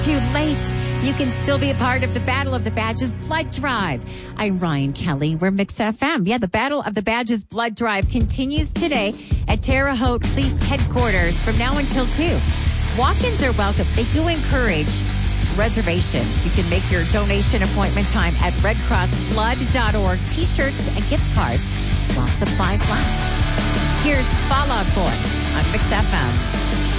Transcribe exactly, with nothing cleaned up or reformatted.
too late. You can still be a part of the Battle of the Badges Blood Drive. I'm Ryan Kelly. We're Mix F M. Yeah, the Battle of the Badges Blood Drive continues today at Terre Haute Police Headquarters from now until two. Walk-ins are welcome. They do encourage reservations. You can make your donation appointment time at red cross blood dot org. T-shirts and gift cards while supplies last. Here's Fall Out Boy on Mix F M.